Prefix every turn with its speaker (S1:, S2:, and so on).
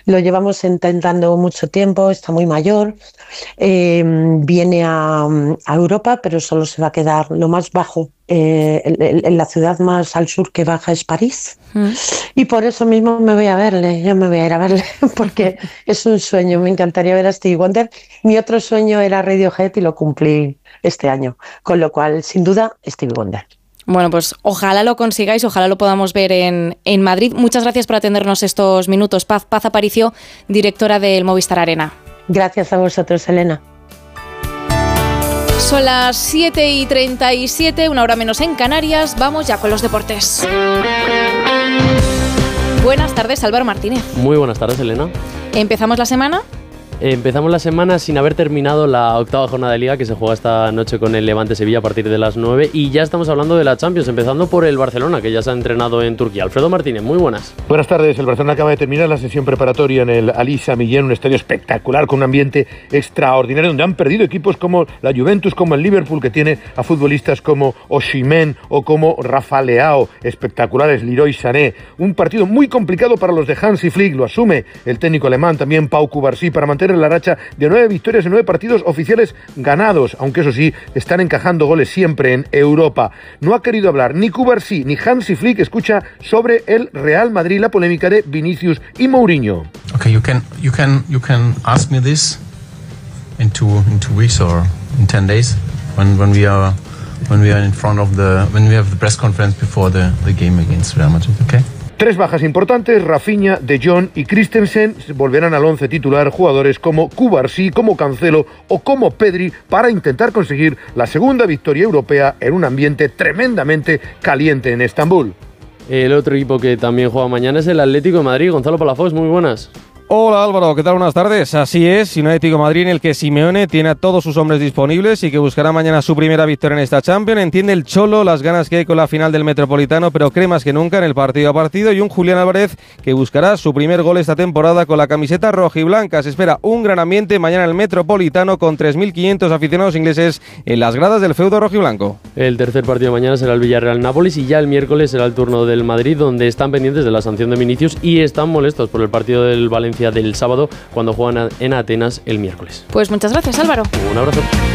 S1: Lo llevamos intentando mucho tiempo, está muy mayor, viene a Europa, pero solo se va a quedar lo más bajo. En la ciudad más al sur que baja es París, y por eso mismo me voy a verle, yo me voy a ir a verle porque es un sueño, me encantaría ver a Stevie Wonder. Mi otro sueño era Radiohead y lo cumplí este año, con lo cual sin duda Stevie Wonder.
S2: Bueno, pues ojalá lo consigáis, ojalá lo podamos ver en Madrid. Muchas gracias por atendernos estos minutos. Paz Aparicio, directora del Movistar Arena.
S1: Gracias a vosotros, Elena.
S2: Son las 7:37, una hora menos en Canarias. Vamos ya con los deportes. Buenas tardes, Álvaro Martínez.
S3: Muy buenas tardes, Elena.
S2: ¿Empezamos la semana?
S3: Empezamos la semana sin haber terminado la octava jornada de Liga que se juega esta noche con el Levante Sevilla a partir de las 9 y ya estamos hablando de la Champions, empezando por el Barcelona, que ya se ha entrenado en Turquía. Alfredo Martínez, muy buenas.
S4: Buenas tardes. El Barcelona acaba de terminar la sesión preparatoria en el Ali Sami Yen, un estadio espectacular con un ambiente extraordinario donde han perdido equipos como la Juventus, como el Liverpool, que tiene a futbolistas como Osimhen o como Rafa Leao, espectaculares, Leroy Sané. Un partido muy complicado para los de Hansi Flick, lo asume el técnico alemán, también Pau Cubarsí, para mantener la racha de 9 victorias en 9 partidos oficiales ganados, aunque eso sí, están encajando goles siempre en Europa. No ha querido hablar ni Cubarsí ni Hansi Flick, escucha sobre el Real Madrid, la polémica de Vinicius y Mourinho.
S5: Okay, you can ask me this in two weeks or in 10 days when we are in front of when we have the press conference before the game against Real Madrid, okay?
S4: 3 bajas importantes, Rafinha, De Jong y Christensen volverán al 11 titular jugadores como Cubarsí, como Cancelo o como Pedri para intentar conseguir la segunda victoria europea en un ambiente tremendamente caliente en Estambul.
S3: El otro equipo que también juega mañana es el Atlético de Madrid. Gonzalo Palafox, muy buenas.
S6: Hola Álvaro, ¿qué tal? Buenas tardes. Así es, un Atlético de Madrid en el que Simeone tiene a todos sus hombres disponibles y que buscará mañana su primera victoria en esta Champions. Entiende el Cholo las ganas que hay con la final del Metropolitano, pero cree más que nunca en el partido a partido, y un Julián Álvarez que buscará su primer gol esta temporada con la camiseta rojiblanca. Se espera un gran ambiente mañana en el Metropolitano con 3.500 aficionados ingleses en las gradas del feudo rojiblanco.
S3: El tercer partido de mañana será el Villarreal-Nápoles y ya el miércoles será el turno del Madrid, donde están pendientes de la sanción de Vinicius y están molestos por el partido del Valencia del sábado, cuando juegan en Atenas el miércoles.
S2: Pues muchas gracias, Álvaro.
S3: Un abrazo.